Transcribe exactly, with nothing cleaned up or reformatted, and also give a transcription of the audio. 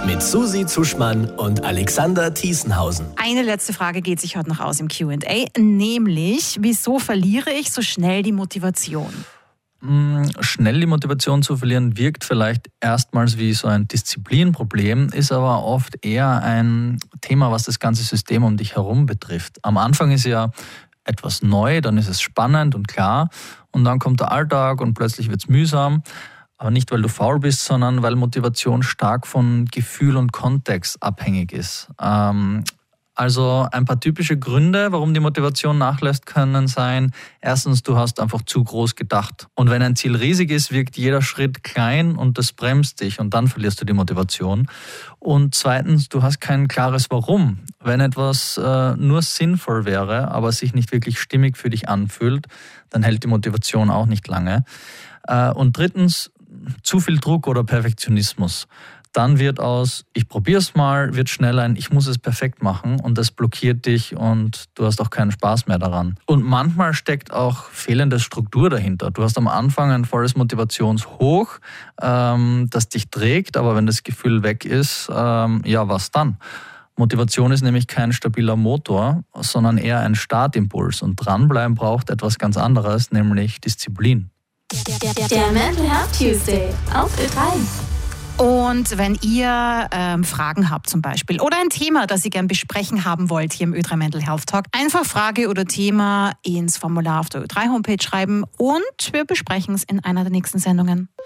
mit Susi Zuschmann und Alexander Thiesenhausen. Eine letzte Frage geht sich heute noch aus im Q and A, nämlich, wieso verliere ich so schnell die Motivation? Schnell die Motivation zu verlieren wirkt vielleicht erstmals wie so ein Disziplinproblem, ist aber oft eher ein Thema, was das ganze System um dich herum betrifft. Am Anfang ist ja etwas neu, dann ist es spannend und klar und dann kommt der Alltag und plötzlich wird es mühsam. Aber nicht, weil du faul bist, sondern weil Motivation stark von Gefühl und Kontext abhängig ist. Ähm, also ein paar typische Gründe, warum die Motivation nachlässt, können sein: Erstens, du hast einfach zu groß gedacht. Und wenn ein Ziel riesig ist, wirkt jeder Schritt klein und das bremst dich und dann verlierst du die Motivation. Und zweitens, du hast kein klares Warum. Wenn etwas äh, nur sinnvoll wäre, aber sich nicht wirklich stimmig für dich anfühlt, dann hält die Motivation auch nicht lange. Äh, und drittens, zu viel Druck oder Perfektionismus. Dann wird aus, ich probiere es mal, wird schnell ein, ich muss es perfekt machen und das blockiert dich und du hast auch keinen Spaß mehr daran. Und manchmal steckt auch fehlende Struktur dahinter. Du hast am Anfang ein volles Motivationshoch, ähm, das dich trägt, aber wenn das Gefühl weg ist, ähm, ja, was dann? Motivation ist nämlich kein stabiler Motor, sondern eher ein Startimpuls und dranbleiben braucht etwas ganz anderes, nämlich Disziplin. Der, der, der, der Mental Health Tuesday auf Ö drei. Und wenn ihr ähm, Fragen habt zum Beispiel oder ein Thema, das ihr gern besprechen haben wollt hier im Ö drei Mental Health Talk, einfach Frage oder Thema ins Formular auf der Ö drei Homepage schreiben und wir besprechen es in einer der nächsten Sendungen.